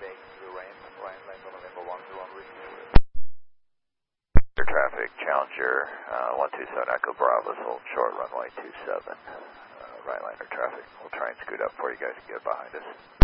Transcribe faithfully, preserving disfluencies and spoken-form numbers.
Traffic, Challenger, uh, one two seven Echo Bravo, hold short runway two seven, uh, right liner traffic. We'll try and scoot up before you guys can get behind us.